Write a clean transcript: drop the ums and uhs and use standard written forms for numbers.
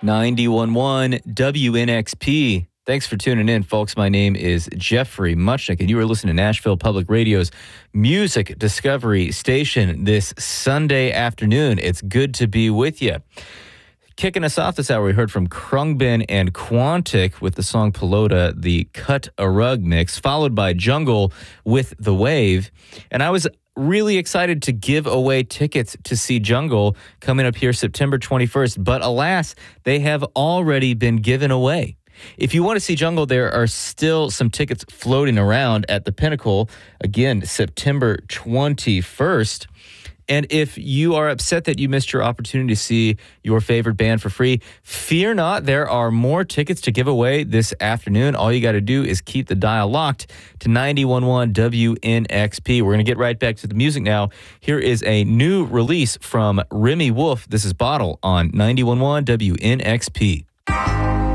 91.1 WNXP. Thanks for tuning in, folks. My name is Jeffrey Muchnick, and you are listening to Nashville Public Radio's Music Discovery Station this Sunday afternoon. It's good to be with you. Kicking us off this hour, we heard from Khruangbin and Quantic with the song Pelota, the Cut a Rug mix, followed by Jungle with The Wave. And I was really excited to give away tickets to see Jungle coming up here September 21st, but alas, they have already been given away. If you want to see Jungle, there are still some tickets floating around at the Pinnacle, again, September 21st. And if you are upset that you missed your opportunity to see your favorite band for free, fear not. There are more tickets to give away this afternoon. All you got to do is keep the dial locked to 91.1 WNXP. We're going to get right back to the music now. Here is a new release from Remi Wolf. This is Bottle on 91.1 WNXP.